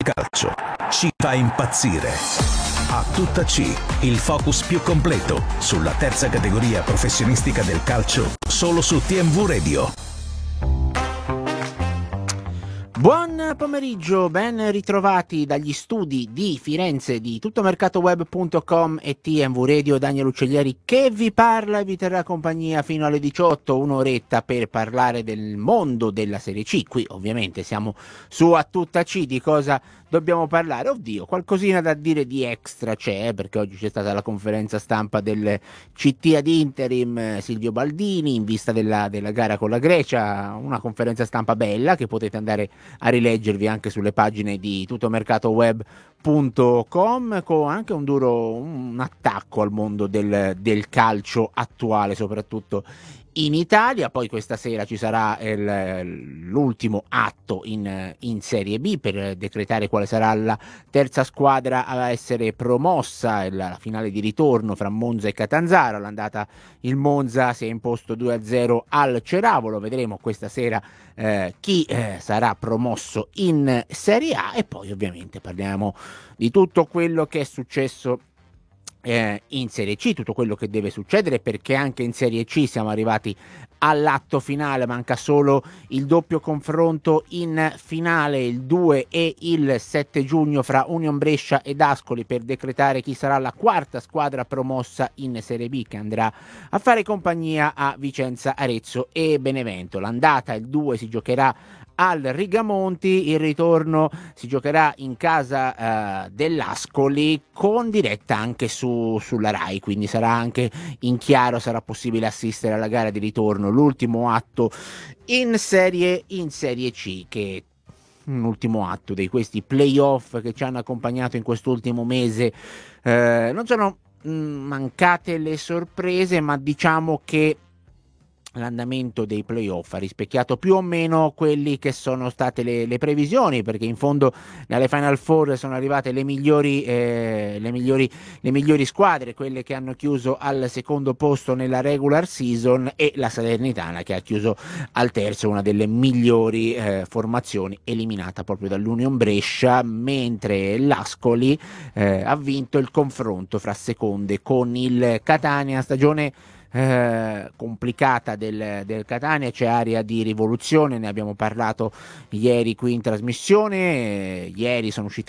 calcio. Ci fa impazzire. A tutta C, il focus più completo sulla terza categoria professionistica del calcio, solo su TMV Radio. Buon pomeriggio, ben ritrovati dagli studi di Firenze di tuttomercatoweb.com e TMV Radio. Daniel Uccellieri che vi parla e vi terrà compagnia fino alle 18, un'oretta per parlare del mondo della Serie C. Qui ovviamente siamo su A Tutta C. Di cosa dobbiamo parlare? Oddio, qualcosina da dire di extra c'è, perché oggi c'è stata la conferenza stampa del CT ad interim Silvio Baldini in vista della gara con la Grecia, una conferenza stampa bella che potete andare a rileggervi anche sulle pagine di tuttomercatoweb.com, con anche un attacco al mondo del calcio attuale, soprattutto in Italia. Poi questa sera ci sarà l'ultimo atto in Serie B per decretare quale sarà la terza squadra a essere promossa, la finale di ritorno fra Monza e Catanzaro. L'andata, il Monza si è imposto 2-0 al Ceravolo. Vedremo questa sera chi sarà promosso in Serie A, e poi ovviamente parliamo di tutto quello che è successo in Serie C, tutto quello che deve succedere, perché anche in Serie C siamo arrivati all'atto finale. Manca solo il doppio confronto in finale il 2 e il 7 giugno fra Union Brescia ed Ascoli per decretare chi sarà la quarta squadra promossa in Serie B, che andrà a fare compagnia a Vicenza, Arezzo e Benevento. L'andata il 2 si giocherà al Rigamonti, il ritorno si giocherà in casa dell'Ascoli, con diretta anche sulla Rai, quindi sarà anche in chiaro, sarà possibile assistere alla gara di ritorno, l'ultimo atto in Serie C, che un ultimo atto di questi playoff che ci hanno accompagnato in quest'ultimo mese. Non sono mancate le sorprese, ma diciamo che l'andamento dei playoff ha rispecchiato più o meno quelli che sono state le previsioni, perché in fondo alle Final Four sono arrivate le migliori squadre, quelle che hanno chiuso al secondo posto nella regular season, e la Salernitana che ha chiuso al terzo, una delle migliori formazioni, eliminata proprio dall'Union Brescia, mentre l'Ascoli ha vinto il confronto fra seconde con il Catania. Stagione complicata del Catania, c'è aria di rivoluzione, ne abbiamo parlato ieri qui in trasmissione. Ieri sono uscite